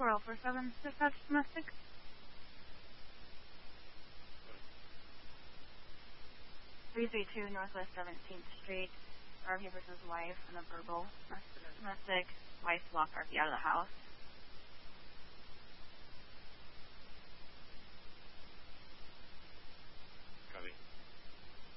4047 dispatch domestic. 332 Northwest 17th Street. RV versus wife and a verbal domestic. Wife locked RV out of the house.